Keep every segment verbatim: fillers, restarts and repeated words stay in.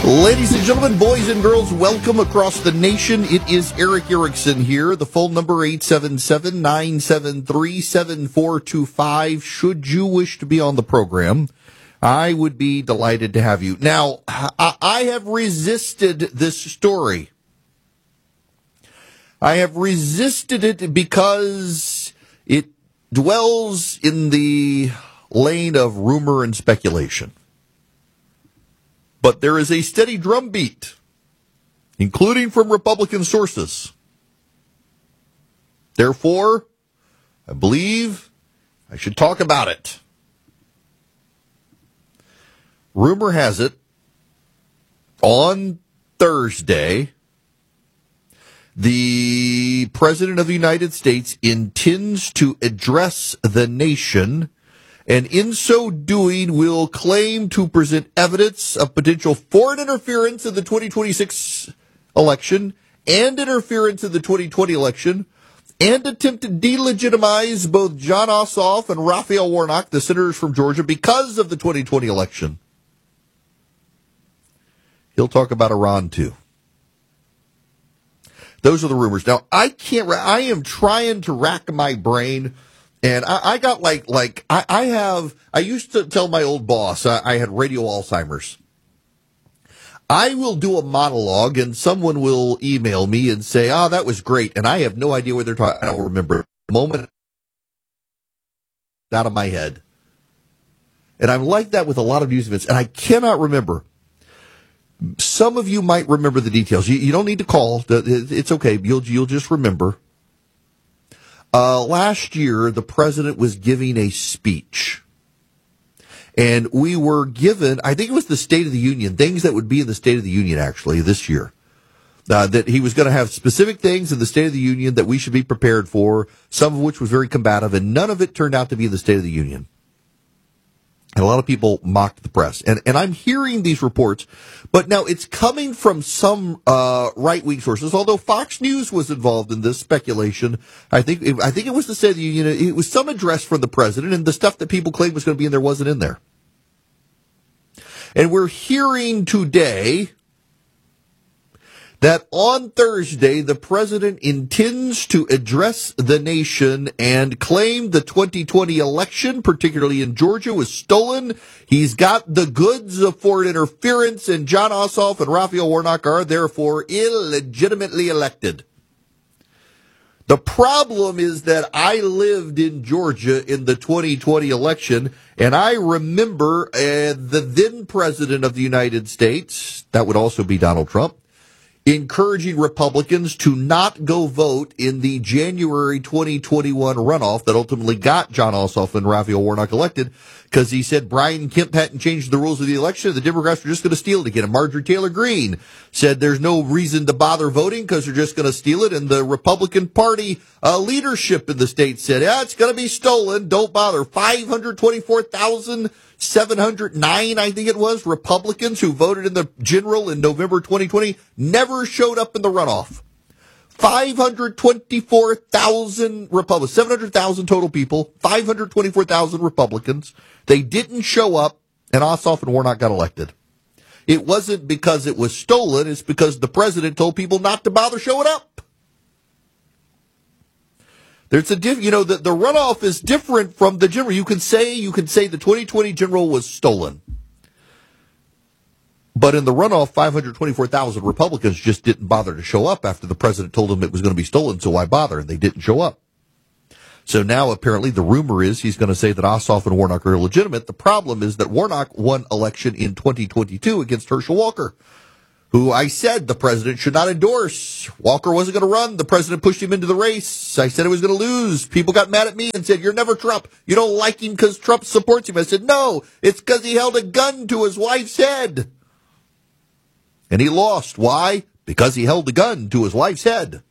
Ladies and gentlemen, boys and girls, welcome across the nation. It is Erick Erickson here. The phone number eight seven seven, nine seven three, seven four two five. Should you wish to be on the program, I would be delighted to have you. Now, I have resisted this story. I have resisted it because it dwells in the lane of rumor and speculation. But there is a steady drumbeat, including from Republican sources. Therefore, I believe I should talk about it. Rumor has it, on Thursday, the President of the United States intends to address the nation, and in so doing will claim to present evidence of potential foreign interference in the twenty twenty-six election and interference in the twenty twenty election, and attempt to delegitimize both Jon Ossoff and Raphael Warnock, the senators from Georgia, because of the twenty twenty election. He'll talk about Iran, too. Those are the rumors. Now, I can't, I am trying to rack my brain. And I, I got like, like, I, I have, I used to tell my old boss, I, I had radio Alzheimer's. I will do a monologue and someone will email me and say, oh, that was great. And I have no idea what they're talking. I don't remember the moment out of my head. And I'm like that with a lot of news events. And I cannot remember. Some of you might remember the details. You, you don't need to call. It's okay. You'll, you'll just remember. Uh, last year, the president was giving a speech, and we were given, I think it was the State of the Union, things that would be in the State of the Union, actually, this year, uh, that he was going to have specific things in the State of the Union that we should be prepared for, some of which was very combative, and none of it turned out to be in the State of the Union. And a lot of people mocked the press. And, and I'm hearing these reports, but now it's coming from some, uh, right-wing sources, although Fox News was involved in this speculation. I think, it, I think it was the State of the Union. It was some address from the president, and the stuff that people claimed was going to be in there wasn't in there. And we're hearing today that on Thursday, the president intends to address the nation and claim the twenty twenty election, particularly in Georgia, was stolen. He's got the goods of foreign interference, and Jon Ossoff and Raphael Warnock are therefore illegitimately elected. The problem is that I lived in Georgia in the twenty twenty election, and I remember uh, the then president of the United States, that would also be Donald Trump, encouraging Republicans to not go vote in the January twenty twenty-one runoff that ultimately got Jon Ossoff and Raphael Warnock elected, because he said Brian Kemp hadn't changed the rules of the election. The Democrats were just going to steal it again. And Marjorie Taylor Greene said there's no reason to bother voting because they're just going to steal it. And the Republican Party uh, leadership in the state said, yeah, it's going to be stolen. Don't bother. five hundred twenty-four thousand seven hundred nine, I think it was, Republicans who voted in the general in November twenty twenty never showed up in the runoff. five hundred twenty-four thousand Republicans, seven hundred thousand total people, five hundred twenty-four thousand Republicans. They didn't show up, and Ossoff and Warnock got elected. It wasn't because it was stolen. It's because the president told people not to bother showing up. There's a diff, you know, the, the runoff is different from the general. You can say, you can say the twenty twenty general was stolen. But in the runoff, five hundred twenty-four thousand Republicans just didn't bother to show up after the president told them it was going to be stolen, so why bother? And they didn't show up. So now apparently the rumor is he's going to say that Ossoff and Warnock are illegitimate. The problem is that Warnock won election in twenty twenty-two against Herschel Walker, who I said the president should not endorse. Walker wasn't going to run. The president pushed him into the race. I said he was going to lose. People got mad at me and said, you're never Trump. You don't like him because Trump supports him. I said, no, it's because he held a gun to his wife's head. And he lost. Why? Because he held a gun to his wife's head.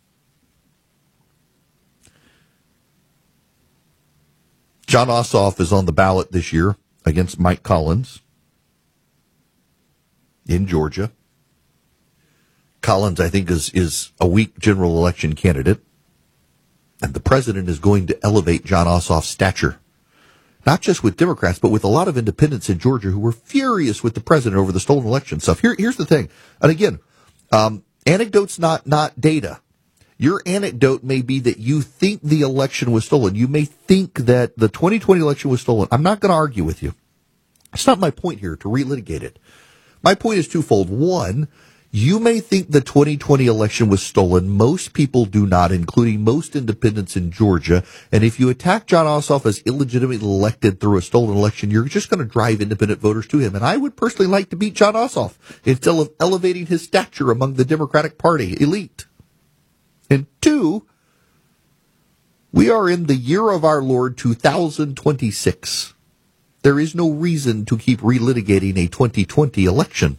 Jon Ossoff is on the ballot this year against Mike Collins in Georgia. Collins, I think, is, is a weak general election candidate. And the president is going to elevate Jon Ossoff's stature not just with Democrats, but with a lot of independents in Georgia who were furious with the president over the stolen election stuff. Here, here's the thing. And again, um, anecdotes, not, not data. Your anecdote may be that you think the election was stolen. You may think that the twenty twenty election was stolen. I'm not going to argue with you. It's not my point here to relitigate it. My point is twofold. One, you may think the twenty twenty election was stolen. Most people do not, including most independents in Georgia. And if you attack Jon Ossoff as illegitimately elected through a stolen election, you're just going to drive independent voters to him. And I would personally like to beat Jon Ossoff instead of elevating his stature among the Democratic Party elite. And two, we are in the year of our Lord two thousand twenty-six. There is no reason to keep relitigating a twenty twenty election.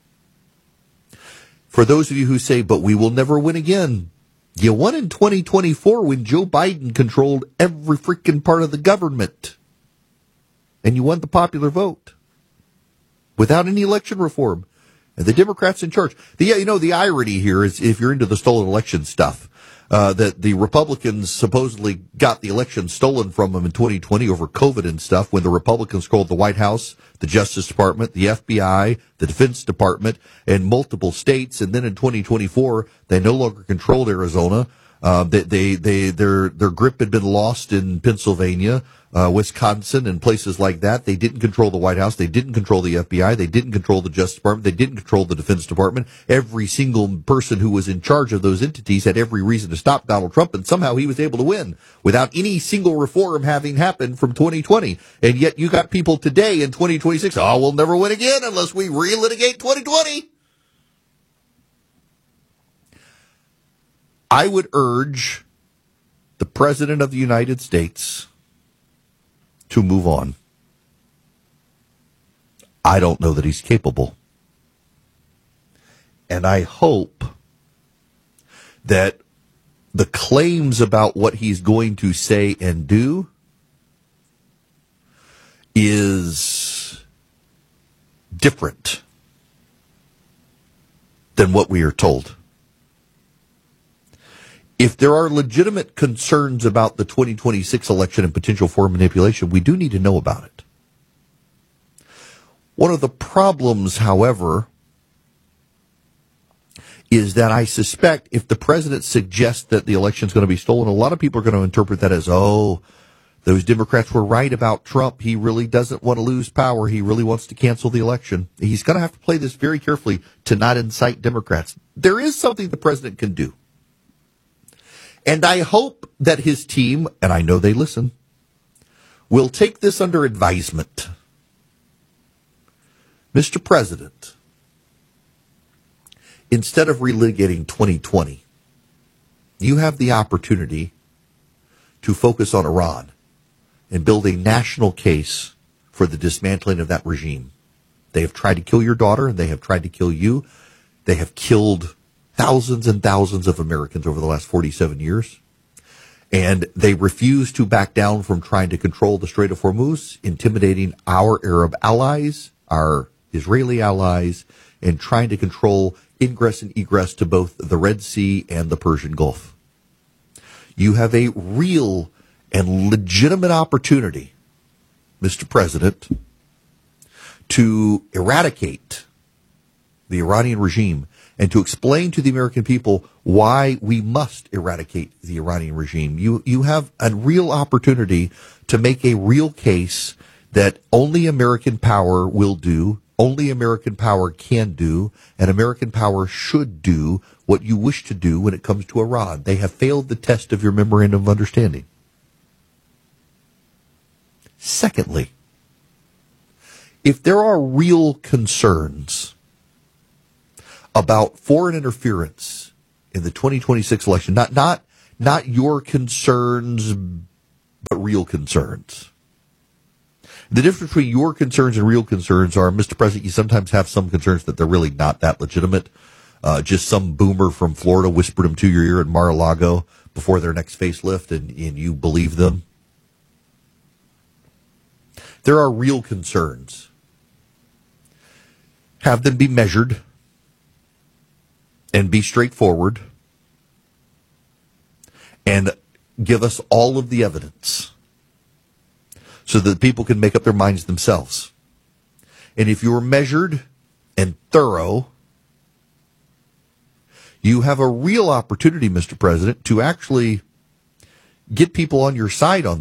For those of you who say, but we will never win again, you won in twenty twenty-four when Joe Biden controlled every freaking part of the government. And you won the popular vote without any election reform. And the Democrats in charge. The, you know, the irony here is, if you're into the stolen election stuff, uh, that the Republicans supposedly got the election stolen from them in twenty twenty over COVID and stuff, when the Republicans controlled the White House, the Justice Department, the F B I, the Defense Department, and multiple states. And then in twenty twenty-four, they no longer controlled Arizona. Uh, they, they, they, their, their grip had been lost in Pennsylvania, uh, Wisconsin, and places like that. They didn't control the White House. They didn't control the F B I. They didn't control the Justice Department. They didn't control the Defense Department. Every single person who was in charge of those entities had every reason to stop Donald Trump, and somehow he was able to win without any single reform having happened from twenty twenty. And yet you got people today in twenty twenty-six, oh, we'll never win again unless we relitigate twenty twenty. I would urge the President of the United States to move on. I don't know that he's capable. And I hope that the claims about what he's going to say and do is different than what we are told. If there are legitimate concerns about the twenty twenty-six election and potential for manipulation, we do need to know about it. One of the problems, however, is that I suspect if the president suggests that the election is going to be stolen, a lot of people are going to interpret that as, oh, those Democrats were right about Trump. He really doesn't want to lose power. He really wants to cancel the election. He's going to have to play this very carefully to not incite Democrats. There is something the president can do. And I hope that his team, and I know they listen, will take this under advisement. Mister President, instead of relitigating twenty twenty, you have the opportunity to focus on Iran and build a national case for the dismantling of that regime. They have tried to kill your daughter, and they have tried to kill you. They have killed thousands and thousands of Americans over the last forty-seven years. And they refuse to back down from trying to control the Strait of Hormuz, intimidating our Arab allies, our Israeli allies, and trying to control ingress and egress to both the Red Sea and the Persian Gulf. You have a real and legitimate opportunity, Mister President, to eradicate the Iranian regime and to explain to the American people why we must eradicate the Iranian regime. You you have a real opportunity to make a real case that only American power will do, only American power can do, and American power should do what you wish to do when it comes to Iran. They have failed the test of your memorandum of understanding. Secondly, if there are real concerns about foreign interference in the twenty twenty-six election, not not not your concerns, but real concerns. The difference between your concerns and real concerns are, Mister President, you sometimes have some concerns that they're really not that legitimate. Uh, just some boomer from Florida whispered them to your ear at Mar-a-Lago before their next facelift, and, and you believe them. There are real concerns. Have them be measured and be straightforward and give us all of the evidence so that people can make up their minds themselves. And if you're measured and thorough, you have a real opportunity, Mister President, to actually get people on your side on